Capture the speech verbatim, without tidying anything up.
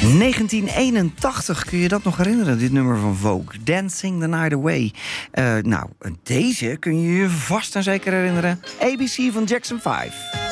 negentien eenentachtig, kun je dat nog herinneren, dit nummer van Vogue? Dancing the Night Away. Uh, nou, deze kun je je vast en zeker herinneren. A B C van Jackson vijf.